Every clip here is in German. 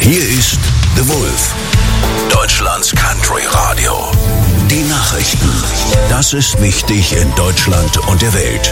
Hier ist The Wolf, Deutschlands Country Radio. Die Nachrichten. Das ist wichtig in Deutschland und der Welt.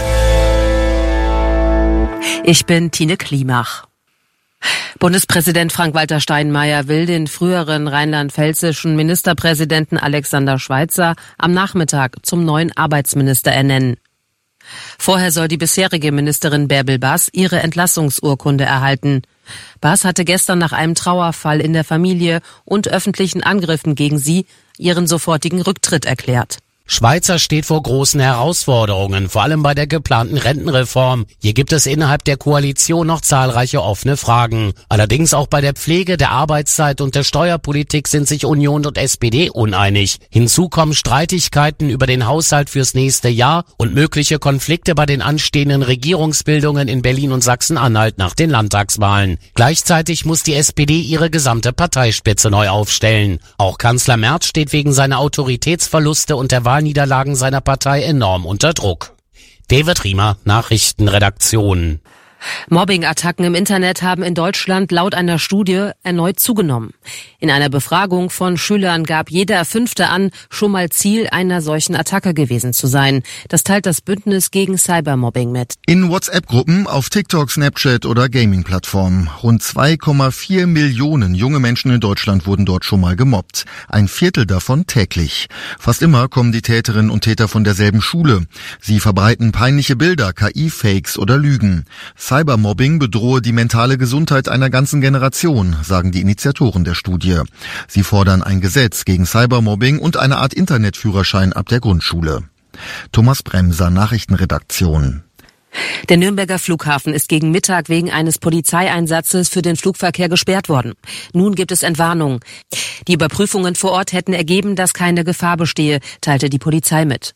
Ich bin Tine Klimach. Bundespräsident Frank-Walter Steinmeier will den früheren rheinland-pfälzischen Ministerpräsidenten Alexander Schweitzer am Nachmittag zum neuen Arbeitsminister ernennen. Vorher soll die bisherige Ministerin Bärbel Bass ihre Entlassungsurkunde erhalten. Bass hatte gestern nach einem Trauerfall in der Familie und öffentlichen Angriffen gegen sie ihren sofortigen Rücktritt erklärt. Schweitzer steht vor großen Herausforderungen, vor allem bei der geplanten Rentenreform. Hier gibt es innerhalb der Koalition noch zahlreiche offene Fragen. Allerdings auch bei der Pflege, der Arbeitszeit und der Steuerpolitik sind sich Union und SPD uneinig. Hinzu kommen Streitigkeiten über den Haushalt fürs nächste Jahr und mögliche Konflikte bei den anstehenden Regierungsbildungen in Berlin und Sachsen-Anhalt nach den Landtagswahlen. Gleichzeitig muss die SPD ihre gesamte Parteispitze neu aufstellen. Auch Kanzler Merz steht wegen seiner Autoritätsverluste und der Wahlniederlagen seiner Partei enorm unter Druck. David Riemer, Nachrichtenredaktion. Mobbing-Attacken im Internet haben in Deutschland laut einer Studie erneut zugenommen. In einer Befragung von Schülern gab jeder Fünfte an, schon mal Ziel einer solchen Attacke gewesen zu sein. Das teilt das Bündnis gegen Cybermobbing mit. In WhatsApp-Gruppen, auf TikTok, Snapchat oder Gaming-Plattformen. Rund 2,4 Millionen junge Menschen in Deutschland wurden dort schon mal gemobbt. Ein Viertel davon täglich. Fast immer kommen die Täterinnen und Täter von derselben Schule. Sie verbreiten peinliche Bilder, KI-Fakes oder Lügen. Cybermobbing bedrohe die mentale Gesundheit einer ganzen Generation, sagen die Initiatoren der Studie. Sie fordern ein Gesetz gegen Cybermobbing und eine Art Internetführerschein ab der Grundschule. Thomas Bremser, Nachrichtenredaktion. Der Nürnberger Flughafen ist gegen Mittag wegen eines Polizeieinsatzes für den Flugverkehr gesperrt worden. Nun gibt es Entwarnung. Die Überprüfungen vor Ort hätten ergeben, dass keine Gefahr bestehe, teilte die Polizei mit.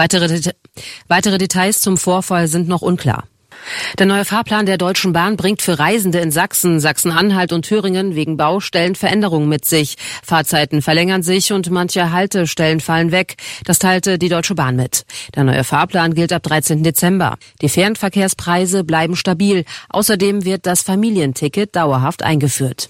Weitere Details zum Vorfall sind noch unklar. Der neue Fahrplan der Deutschen Bahn bringt für Reisende in Sachsen, Sachsen-Anhalt und Thüringen wegen Baustellen Veränderungen mit sich. Fahrzeiten verlängern sich und manche Haltestellen fallen weg. Das teilte die Deutsche Bahn mit. Der neue Fahrplan gilt ab 13. Dezember. Die Fernverkehrspreise bleiben stabil. Außerdem wird das Familienticket dauerhaft eingeführt.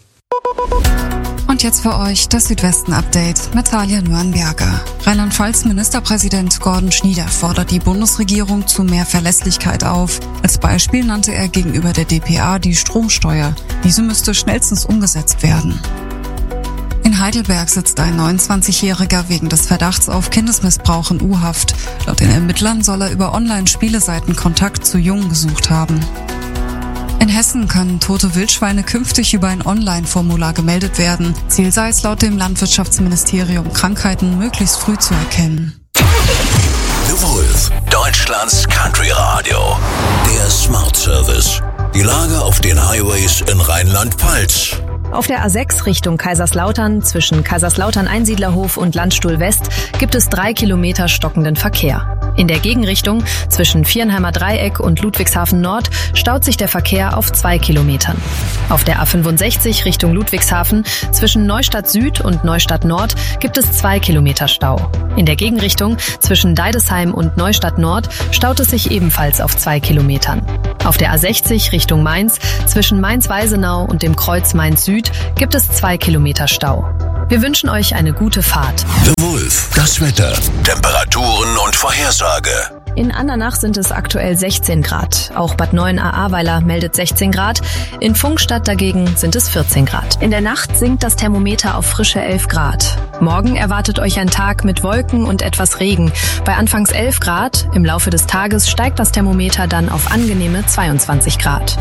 Und jetzt für euch das Südwesten-Update. Natalia Nürnberger. Rheinland-Pfalz-Ministerpräsident Gordon Schnieder fordert die Bundesregierung zu mehr Verlässlichkeit auf. Als Beispiel nannte er gegenüber der dpa die Stromsteuer. Diese müsste schnellstens umgesetzt werden. In Heidelberg sitzt ein 29-Jähriger wegen des Verdachts auf Kindesmissbrauch in U-Haft. Laut den Ermittlern soll er über Online-Spieleseiten Kontakt zu Jungen gesucht haben. In Hessen können tote Wildschweine künftig über ein Online-Formular gemeldet werden. Ziel sei es laut dem Landwirtschaftsministerium, Krankheiten möglichst früh zu erkennen. The Wolf, Deutschlands Country Radio. Der Smart Service. Die Lage auf den Highways in Rheinland-Pfalz. Auf der A6 Richtung Kaiserslautern zwischen Kaiserslautern-Einsiedlerhof und Landstuhl West gibt es 3 Kilometer stockenden Verkehr. In der Gegenrichtung zwischen Viernheimer Dreieck und Ludwigshafen Nord staut sich der Verkehr auf 2 Kilometern. Auf der A65 Richtung Ludwigshafen zwischen Neustadt Süd und Neustadt Nord gibt es 2 Kilometer Stau. In der Gegenrichtung zwischen Deidesheim und Neustadt Nord staut es sich ebenfalls auf 2 Kilometern. Auf der A60 Richtung Mainz zwischen Mainz-Weisenau und dem Kreuz Mainz-Süd gibt es 2 Kilometer Stau. Wir wünschen euch eine gute Fahrt. The Wolf, das Wetter, Temperaturen und Vorhersage. In Andernach sind es aktuell 16 Grad. Auch Bad 9 Ahrweiler meldet 16 Grad. In Pfungstadt dagegen sind es 14 Grad. In der Nacht sinkt das Thermometer auf frische 11 Grad. Morgen erwartet euch ein Tag mit Wolken und etwas Regen. Bei anfangs 11 Grad, im Laufe des Tages steigt das Thermometer dann auf angenehme 22 Grad.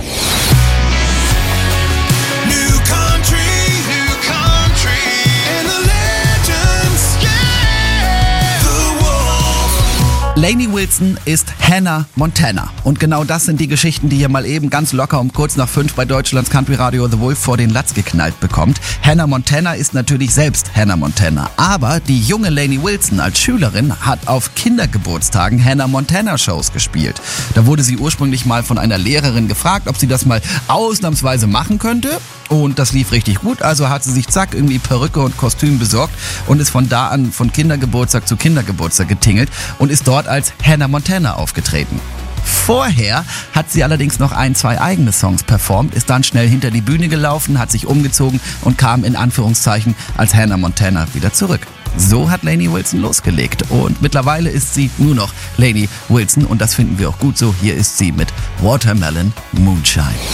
Lainey Wilson ist Hannah Montana. Und genau das sind die Geschichten, die ihr mal eben ganz locker um kurz nach 5 bei Deutschlands Country Radio The Wolf vor den Latz geknallt bekommt. Hannah Montana ist natürlich selbst Hannah Montana. Aber die junge Lainey Wilson als Schülerin hat auf Kindergeburtstagen Hannah Montana Shows gespielt. Da wurde sie ursprünglich mal von einer Lehrerin gefragt, ob sie das mal ausnahmsweise machen könnte. Und das lief richtig gut, also hat sie sich zack irgendwie Perücke und Kostüm besorgt und ist von da an von Kindergeburtstag zu Kindergeburtstag getingelt und ist dort als Hannah Montana aufgetreten. Vorher hat sie allerdings noch 2 eigene Songs performt, ist dann schnell hinter die Bühne gelaufen, hat sich umgezogen und kam in Anführungszeichen als Hannah Montana wieder zurück. So hat Lainey Wilson losgelegt und mittlerweile ist sie nur noch Lainey Wilson und das finden wir auch gut so. Hier ist sie mit Watermelon Moonshine.